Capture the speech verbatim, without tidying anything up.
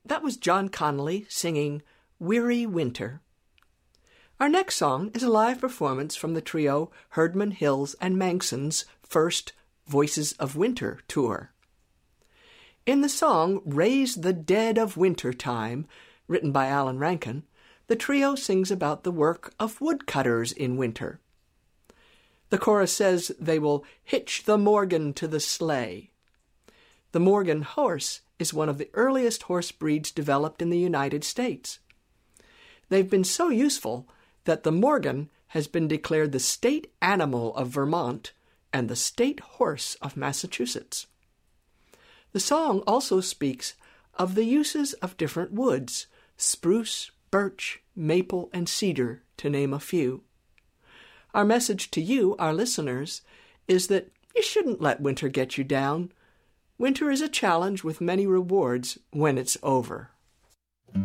That was John Connolly singing Weary Winter. Our next song is a live performance from the trio Herdman, Hills, and Manxon's first Voices of Winter tour. In the song Raise the Dead of Winter Time, written by Alan Rankin, the trio sings about the work of woodcutters in winter. The chorus says they will hitch the Morgan to the sleigh. The Morgan horse is one of the earliest horse breeds developed in the United States. They've been so useful that the Morgan has been declared the state animal of Vermont and the state horse of Massachusetts. The song also speaks of the uses of different woods, spruce, birch, maple, and cedar, to name a few. Our message to you, our listeners, is that you shouldn't let winter get you down. Winter is a challenge with many rewards when it's over.